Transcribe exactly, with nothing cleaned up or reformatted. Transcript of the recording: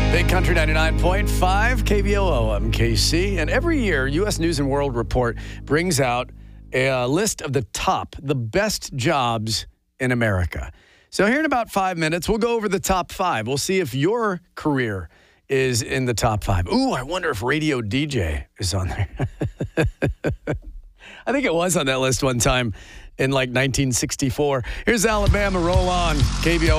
Big Country ninety-nine point five, K V O O, I'm K C. And every year, U S News and World Report brings out a list of the top, the best jobs in America. So here in about five minutes, we'll go over the top five. We'll see if your career is in the top five. Ooh, I wonder if radio D J is on there. I think it was on that list one time in like nineteen sixty-four. Here's Alabama, Roll On, K V O O.